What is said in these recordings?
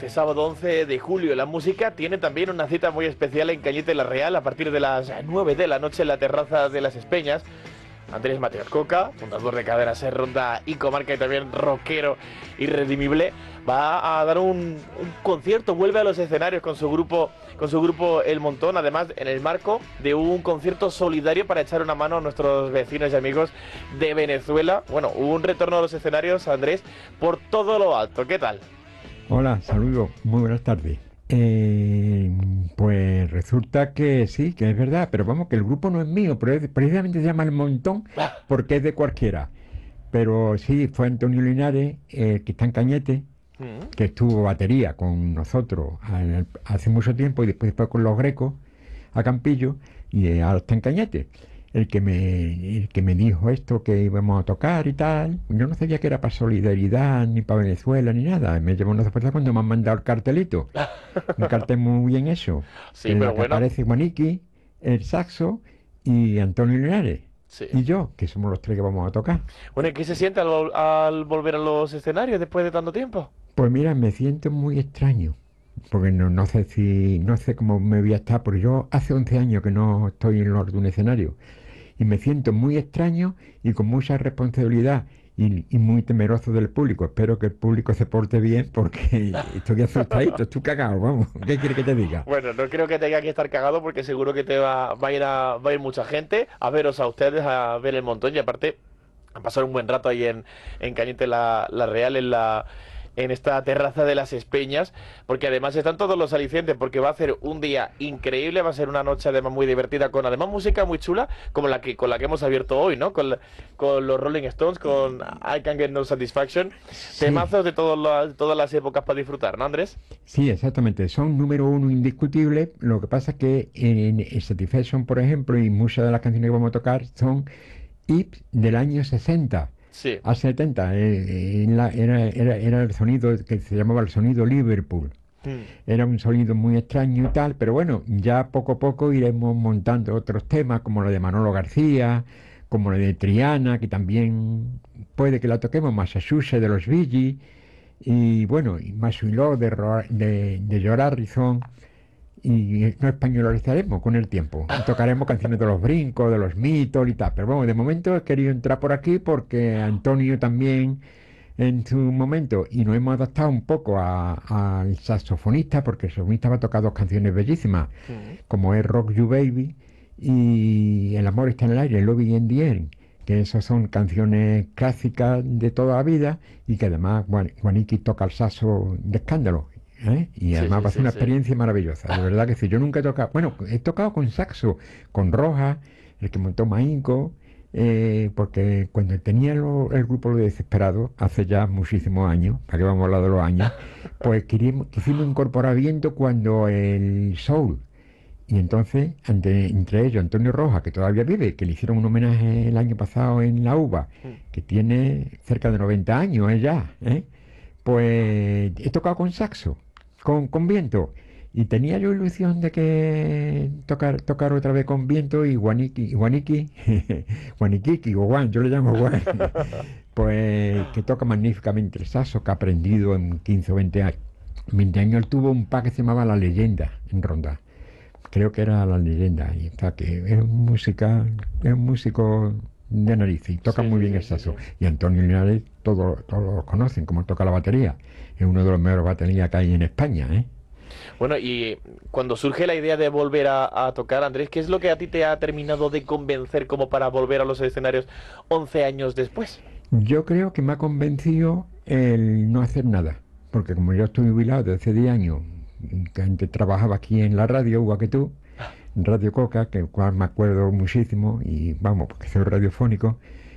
este sábado 11 de julio. La música tiene también una cita muy especial en Cañete la Real a partir de las 9 de la noche en la terraza de las Espeñas. Andrés Mateos Coca, fundador de Cadena Ser, Ronda y Comarca y también rockero irredimible, va a dar un concierto, vuelve a los escenarios con su grupo El Montón, además en el marco de un concierto solidario para echar una mano a nuestros vecinos y amigos de Venezuela. Bueno, un retorno a los escenarios, Andrés, por todo lo alto. ¿Qué tal? Hola, saludos, muy buenas tardes. Pues resulta que sí, que es verdad, pero vamos, que el grupo no es mío, pero precisamente se llama El Montón porque es de cualquiera. Pero sí, fue Antonio Linares, que está en Cañete, que estuvo batería con nosotros hace mucho tiempo y después fue con los Grecos a Campillo y ahora está en Cañete. El que me dijo esto que íbamos a tocar y tal. Yo no sabía que era para Solidaridad, ni para Venezuela, ni nada. Me llevó una sorpresa cuando me han mandado el cartelito. Un cartel muy bien hecho. Sí, En pero la que bueno. aparece Juaniqui, el saxo y Antonio Linares. Sí. Y yo, que somos los tres que vamos a tocar. Bueno, ¿y qué se siente al volver a los escenarios después de tanto tiempo? Pues mira, me siento muy extraño. Porque no sé cómo me voy a estar, porque yo hace 11 años que no estoy en de un escenario. Y me siento muy extraño y con mucha responsabilidad y muy temeroso del público. Espero que el público se porte bien porque estoy asustadito, estoy cagado, vamos. ¿Qué quieres que te diga? Bueno, no creo que tenga que estar cagado porque seguro que va a ir mucha gente a veros a ustedes, a ver El Montón y aparte a pasar un buen rato ahí en Cañete la Real, en esta terraza de las Espeñas, porque además están todos los alicientes, porque va a ser un día increíble, va a ser una noche además muy divertida, con además música muy chula, como con la que hemos abierto hoy, ¿no? Con los Rolling Stones, con I Can't Get No Satisfaction, Sí, temazos de todas las épocas para disfrutar, ¿no, Andrés? sí, exactamente. Son número uno indiscutible. Lo que pasa es que en Satisfaction, por ejemplo, y muchas de las canciones que vamos a tocar son hits del año 60 Sí. a 70. Era el sonido que se llamaba el sonido Liverpool. Mm. Era un sonido muy extraño y tal, pero bueno, ya poco a poco iremos montando otros temas, como lo de Manolo García, como lo de Triana, que también puede que la toquemos, Massachusetts de los Bee Gees, y bueno, y Masuiló de George Harrison, y nos españolizaremos con el tiempo. Y tocaremos canciones de los Brincos, de los Mitos y tal, pero bueno, de momento he querido entrar por aquí porque Antonio también en su momento y nos hemos adaptado un poco al saxofonista porque el saxofonista va a tocar dos canciones bellísimas Mm. como es Rock You Baby y El amor está en el aire, Love in the Air, que esas son canciones clásicas de toda la vida y que además Juaniqui toca el saxo de escándalo, ¿eh? Y Sí, además sí, va a ser sí, una sí. experiencia maravillosa, de verdad que sí. Yo nunca he tocado, bueno, he tocado con saxo, con Roja, el que montó Maínco, porque cuando tenía el grupo Los Desesperados, hace ya muchísimos años, para que vamos a hablar de los años, pues quisimos incorporar viento cuando el soul, y entonces entre ellos Antonio Rojas, que todavía vive, que le hicieron un homenaje el año pasado en la UBA, Mm. que tiene cerca de 90 años ya, ¿eh? Pues he tocado con saxo, con viento. Y tenía yo ilusión de que tocar otra vez con viento y Guaniqui, Guaniquiqui o Juan, yo le llamo Juan, pues que toca magníficamente el saxo, que ha aprendido en 15 o 20 años. 20 años él tuvo un par que se llamaba La Leyenda en Ronda. Creo que era La Leyenda. Y está que es un músico de nariz y toca Sí, muy sí, bien sí, el sí, sí. saxo. Y Antonio Linares, todos lo conocen, como toca la batería. Es uno de los mejores baterías que hay en España, ¿eh? Bueno, y cuando surge la idea de volver a tocar, Andrés, ¿qué es lo que a ti te ha terminado de convencer como para volver a los escenarios 11 años después? Yo creo que me ha convencido el no hacer nada, porque como yo estoy jubilado desde hace 10 años, que antes trabajaba aquí en la radio, igual que tú, en Radio Coca, que el cual me acuerdo muchísimo, y vamos, porque soy radiofónico,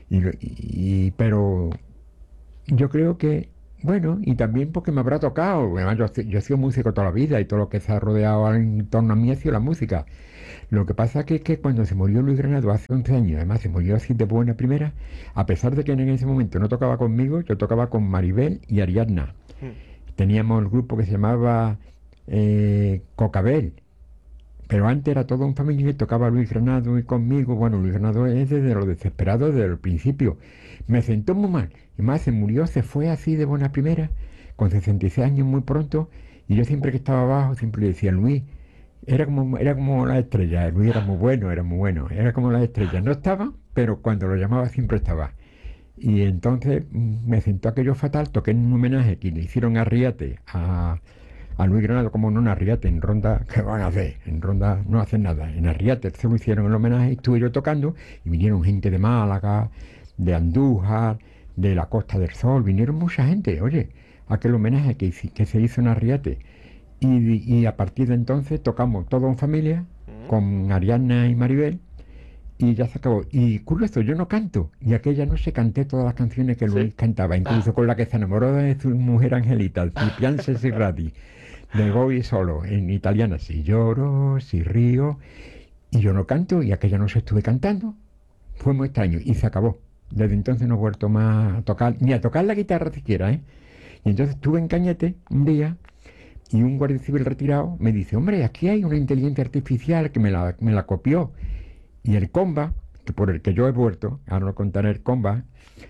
pero yo creo que, bueno, y también porque me habrá tocado, además yo he sido músico toda la vida y todo lo que se ha rodeado en torno a mí ha sido la música. Lo que pasa que es que cuando se murió Luis Granado hace 11 años, además se murió así de buena primera, a pesar de que en ese momento no tocaba conmigo, yo tocaba con Maribel y Ariadna. Mm. Teníamos el grupo que se llamaba Cocabel, pero antes era todo un familia y tocaba Luis Granado y conmigo. Bueno, Luis Granado es desde Los Desesperados desde el principio. Me sentó muy mal. Y más se murió, se fue así de buena primera, con 66 años muy pronto. Y yo siempre que estaba abajo, siempre le decía, Luis, era como la estrella, Luis era muy bueno, era como la estrella. No estaba, pero cuando lo llamaba siempre estaba. Y entonces me sentó aquello fatal, toqué en un homenaje que le hicieron a Riate, a Luis Granado, como no en Arriate, en Ronda, ¿qué van a hacer? En Ronda no hacen nada. En Arriate se lo hicieron el homenaje y estuve yo tocando y vinieron gente de Málaga, de Andújar, de la Costa del Sol, vinieron mucha gente, oye, aquel homenaje que se hizo en Arriate. Y a partir de entonces tocamos todo en familia, con Ariadna y Maribel, y ya se acabó. Y curioso, yo no canto. Y aquella noche canté todas las canciones que Luis Sí. cantaba, incluso con la que se enamoró de su mujer Angelita, Cipianse Sirrati, de Bobby Solo, en italiano, si lloro, si río. Y yo no canto, y aquella noche estuve cantando. Fue muy extraño, y se acabó. Desde entonces no he vuelto más a tocar, ni a tocar la guitarra siquiera, ¿eh? Y entonces estuve en Cañete un día, y un guardia civil retirado me dice, hombre, aquí hay una inteligencia artificial que me la copió. Y el comba, que por el que yo he vuelto, ahora lo contaré el comba,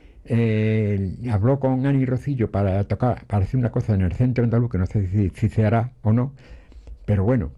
habló con Ani Rocillo para tocar, para hacer una cosa en el centro andaluz, que no sé si se hará o no, pero bueno,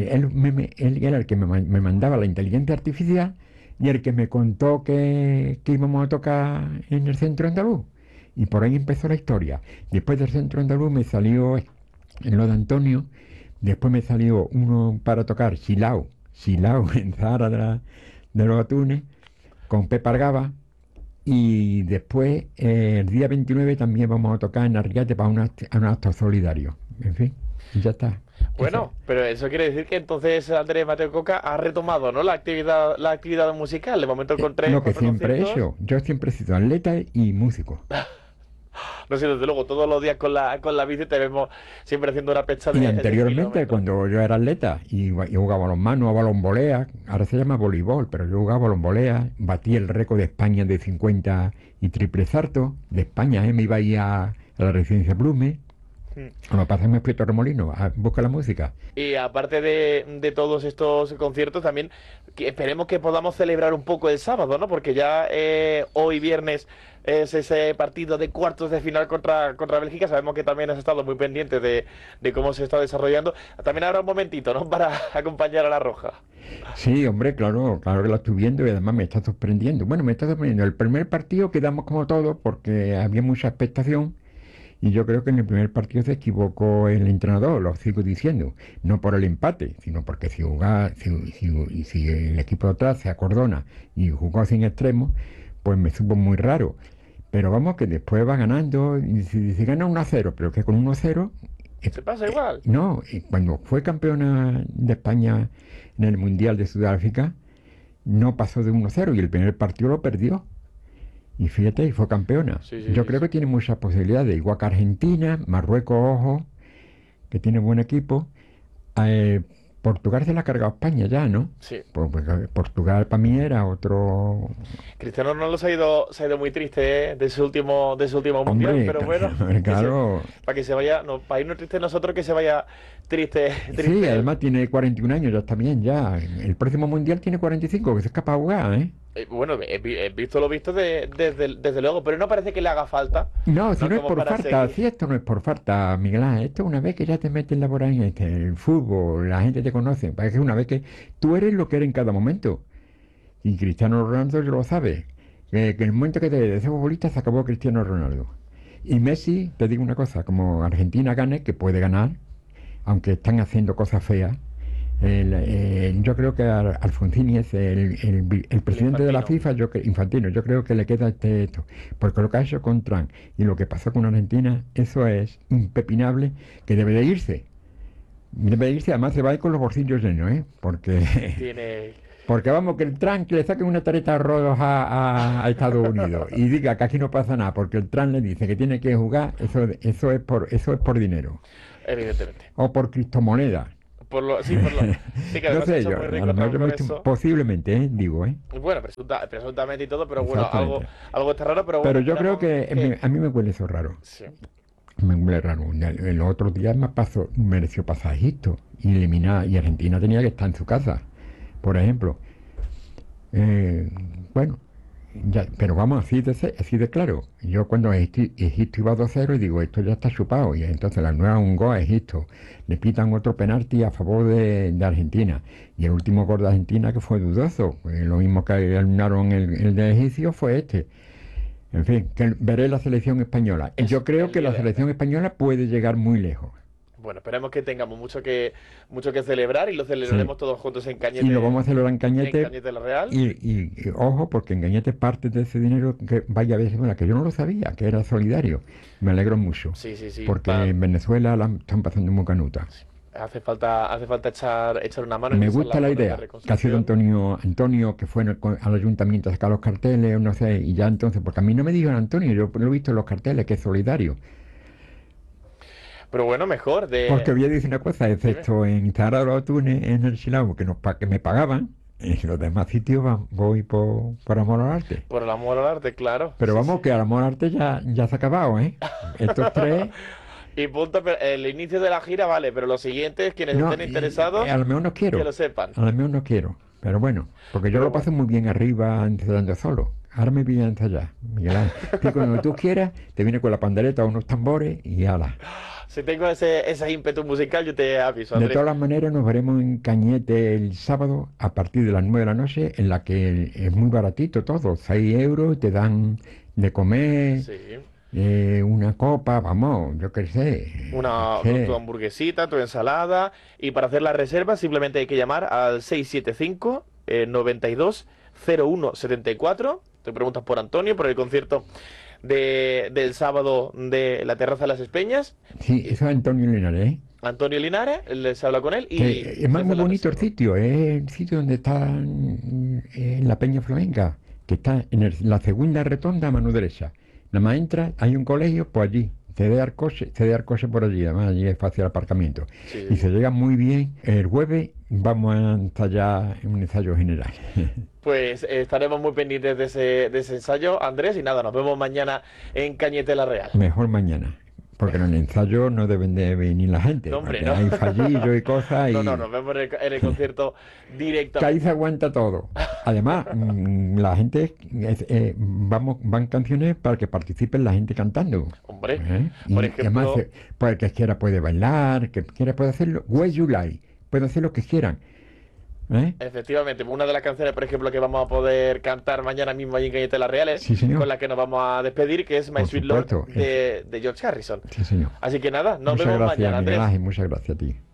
él era el que me mandaba la inteligencia artificial y el que me contó que íbamos a tocar en el centro andaluz. Y por ahí empezó la historia. Después del centro andaluz me salió en lo de Antonio, después me salió uno para tocar Silao en Zahara de los Atunes, con Pepa Argaba, y después el día 29 también vamos a tocar en Arriate para un acto solidario. En fin, y ya está. Bueno, pero eso quiere decir que entonces Andrés Mateo Coca ha retomado, ¿no? La actividad musical. De momento con Lo que cuatro siempre he conciertos. hecho, yo siempre he sido atleta y músico. No sé, desde luego, todos los días con la bici te vemos siempre haciendo una pecha Y de anteriormente, kilómetros. cuando yo era atleta y jugaba balonmano o balonvolea, ahora se llama voleibol, pero yo jugaba balonvolea, batí el récord de España de 50 y triple salto de España, me iba ahí a la residencia Blume, Mm. a lo pasé me fui a Torremolino a buscar la música. Y aparte de todos estos conciertos, también esperemos que podamos celebrar un poco el sábado, ¿no? Porque ya hoy viernes es ese partido de cuartos de final contra Bélgica. Sabemos que también has estado muy pendiente de cómo se está desarrollando. También habrá un momentito, ¿no? Para acompañar a la Roja. Sí, hombre, claro que la estoy viendo y además me está sorprendiendo. Bueno, me está sorprendiendo. El primer partido quedamos como todos porque había mucha expectación. Y yo creo que en el primer partido se equivocó el entrenador, lo sigo diciendo, no por el empate, sino porque si el equipo de atrás se acordona y jugó sin extremos, pues me supo muy raro. Pero vamos, que después va ganando, y si gana 1-0, pero que con 1-0, ¿Se pasa igual? no, cuando fue campeona de España en el Mundial de Sudáfrica, no pasó de 1-0 y el primer partido lo perdió. Y fíjate, y fue campeona. Sí, sí, Yo sí, creo sí. que tiene muchas posibilidades, igual que Argentina, Marruecos, ojo, que tiene buen equipo. Eh, Portugal se la ha cargado a España ya, ¿no? Sí. Porque Portugal para mí era otro... Cristiano Ronaldo se ha ido muy triste, de su último mundial, Hombre, pero bueno, claro. para que se vaya, no, para irnos triste nosotros, que se vaya triste, Sí, triste él. además tiene 41 años, ya está bien, ya. El próximo mundial tiene 45, que se es capaz de jugar, ¿eh? Bueno, he visto lo visto desde luego, pero no parece que le haga falta, No, si ¿no? no es Como por para falta, seguir. si esto no es por falta, Miguel Ángel, esto una vez que ya te metes en la vorágine, el fútbol, la gente te conoce, parece que una vez que tú eres lo que eres en cada momento. Y Cristiano Ronaldo lo sabe, que el momento que te de ese futbolista se acabó Cristiano Ronaldo. Y Messi, te digo una cosa, como Argentina gane, que puede ganar, aunque están haciendo cosas feas, yo creo que Alfonsini es el El presidente de la infantino. FIFA, Infantino, yo creo que le queda esto, porque lo que ha hecho con Trump y lo que pasó con Argentina, eso es impepinable, que debe de irse. Debe de irse, además se va a ir con los bolsillos llenos, ¿eh? Tiene. Porque vamos, que el Trump que le saque una tarjeta roja a Estados Unidos y diga que aquí no pasa nada, porque el Trump le dice que tiene que jugar, eso es por dinero. Evidentemente. O por criptomonedas. Sí, que No además se ha sé hecho yo, muy a rico lo mejor yo me con estoy, eso. posiblemente, digo, Bueno, presuntamente y todo, pero bueno, exactamente. algo está raro, pero bueno, Pero yo creo esperamos que que. a mí me huele eso raro, Sí. me huele raro. El otro día mereció pasar a Egipto y eliminar, y Argentina tenía que estar en su casa, por ejemplo. Eh, bueno, pero vamos, así de claro. Yo cuando Egipto iba 2-0 y digo, esto ya está chupado. Y entonces la nueva un gol a Egipto. Le pitan otro penalti a favor de Argentina. Y el último gol de Argentina que fue dudoso. Lo mismo que anularon el de Egipcio fue este. En fin, que veré la selección española. Yo creo que la selección española puede llegar muy lejos. Bueno, esperemos que tengamos mucho que celebrar y lo celebraremos todos juntos en Cañete. Y lo vamos a celebrar en Cañete. En Cañete La Real. Y ojo, porque en Cañete parte de ese dinero que vaya a Venezuela, que yo no lo sabía, que era solidario. Me alegro mucho. Sí. Porque en Venezuela la están pasando muy canuta. Sí. Hace falta echar una mano. Me gusta la idea que ha sido Antonio, que fue al ayuntamiento a sacar los carteles, no sé, y ya entonces, porque a mí no me dijeron Antonio, yo lo he visto en los carteles, que es solidario. Pero bueno, mejor. Porque voy a decir una cosa, excepto en Zahara de los Atunes, en el Silao, que me pagaban, en los demás sitios voy por amor al arte. Por el amor al arte, claro. Pero vamos, que el amor al arte ya se ha acabado, ¿eh? Estos tres... Y punto, el inicio de la gira vale, pero los siguientes, quienes estén interesados, a lo mejor no quiero, que lo sepan. A lo mejor no quiero, pero bueno, porque yo lo paso muy bien arriba ensayando solo. Ahora me voy a ensayar, Miguel Ángel. Y cuando tú quieras, te viene con la pandereta o unos tambores y ala. Si tengo ese ímpetu musical, yo te aviso, Andrés. De todas las maneras, nos veremos en Cañete el sábado a partir de las 9 de la noche, en la que es muy baratito todo, 6 euros, te dan de comer. Sí. Una copa, vamos, yo qué sé. Tu hamburguesita, tu ensalada. Y para hacer la reserva simplemente hay que llamar al 675 92 01 74. Te preguntas por Antonio, por el concierto del sábado de la Terraza de las Espeñas. Sí, eso es Antonio Linares, ¿eh? Antonio Linares, les habla con él. Y es más muy bonito el sitio, es el sitio donde está en la Peña Flamenca, que está en la segunda rotonda a mano derecha. Nada más entra, hay un colegio, pues allí, cede al coche por allí, además allí es fácil el aparcamiento. Sí. Y se llega muy bien. El jueves vamos a ensayar en un ensayo general. Pues estaremos muy pendientes de ese ensayo, Andrés, y nada, nos vemos mañana en Cañete La Real. Mejor mañana. Porque en el ensayo no deben de venir la gente. No, hombre, no. Hay fallillos y cosas. No, nos vemos en el concierto directo. Que ahí se aguanta todo. Además, la gente, van canciones para que participen la gente cantando. Hombre, por ejemplo... Además, pues el que quiera puede bailar, que quiera puede hacerlo. Way You Like. Pueden hacer lo que quieran. Efectivamente, una de las canciones, por ejemplo, que vamos a poder cantar mañana mismo allí en Cañete La Real, sí, con la que nos vamos a despedir, que es My Sweet Lord de George Harrison. Sí, señor. Así que nada, nos vemos mañana, Andrés. Muchas gracias a ti.